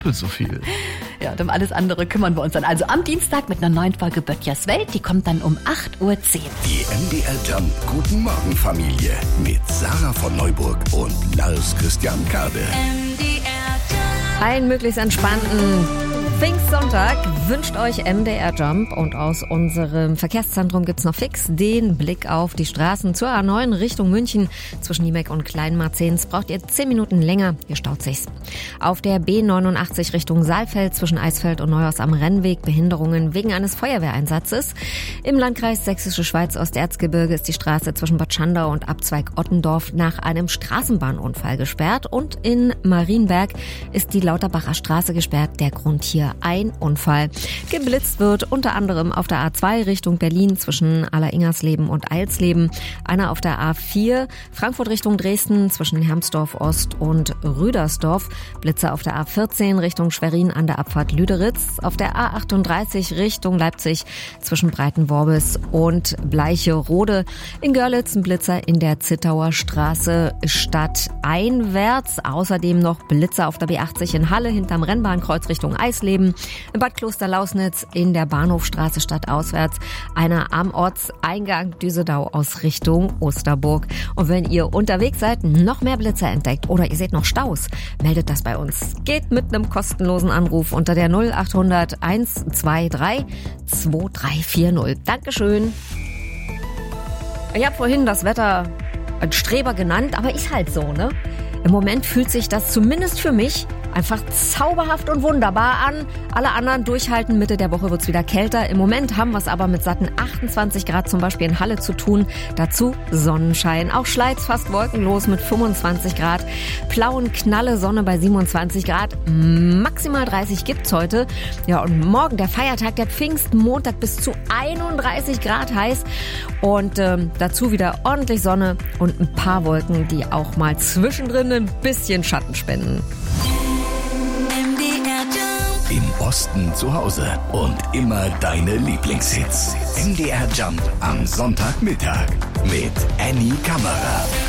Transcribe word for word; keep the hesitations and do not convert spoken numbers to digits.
doppelt so viel. Ja, und um alles andere kümmern wir uns dann. Also am Dienstag mit einer neuen Folge Böttchers Welt. Die kommt dann um acht Uhr zehn. Die M D R Jump Guten Morgen Familie mit Sarah von Neuburg und Lars Christian Kade. M D R Jump. Einen möglichst entspannten Pfingstsonntag wünscht euch M D R Jump, und aus unserem Verkehrszentrum gibt's noch fix den Blick auf die Straßen zur A neun Richtung München. Zwischen Niemek und Kleinmarzens braucht ihr zehn Minuten länger, hier staut sich's. Auf der B neunundachtzig Richtung Saalfeld zwischen Eisfeld und Neuhaus am Rennweg Behinderungen wegen eines Feuerwehreinsatzes. Im Landkreis Sächsische Schweiz Osterzgebirge ist die Straße zwischen Bad Schandau und Abzweig Ottendorf nach einem Straßenbahnunfall gesperrt, und in Marienberg ist die Lauterbacher Straße gesperrt, der Grund hier ein Unfall. Geblitzt wird unter anderem auf der A zwei Richtung Berlin zwischen Alleringersleben und Eilsleben, einer auf der A vier Frankfurt Richtung Dresden zwischen Hermsdorf Ost und Rüdersdorf, Blitze auf der A vierzehn Richtung Schwerin an der Abfahrt Lüderitz, auf der A achtunddreißig Richtung Leipzig zwischen Breitenworbis und Bleicherode, in Görlitz ein Blitzer in der Zittauer Straße stadteinwärts, außerdem noch Blitzer auf der B achtzig in Halle hinterm Rennbahnkreuz Richtung Eisleben, in Bad Klosterlausnitz in der Bahnhofstraße stadtauswärts, einer am Ortseingang Düsedau aus Richtung Osterburg. Und wenn ihr unterwegs seid, noch mehr Blitzer entdeckt oder ihr seht noch Staus, meldet das bei uns. Geht mit einem kostenlosen Anruf unter der null achthundert eins zwei drei zwei drei vier null. Dankeschön. Ich habe vorhin das Wetter ein Streber genannt, aber ist halt so, ne? Im Moment fühlt sich das zumindest für mich einfach zauberhaft und wunderbar an. Alle anderen durchhalten, Mitte der Woche wird's wieder kälter. Im Moment haben wir es aber mit satten achtundzwanzig Grad zum Beispiel in Halle zu tun. Dazu Sonnenschein. Auch Schleiz fast wolkenlos mit fünfundzwanzig Grad. Plauen Knalle Sonne bei siebenundzwanzig Grad. Maximal dreißig gibt's heute. Ja, und morgen der Feiertag, der Pfingstmontag, bis zu einunddreißig Grad heiß. Und ähm, dazu wieder ordentlich Sonne und ein paar Wolken, die auch mal zwischendrin ein bisschen Schatten spenden. Im Osten zu Hause und immer deine Lieblingshits. M D R Jump am Sonntagmittag mit Annie Kammerer.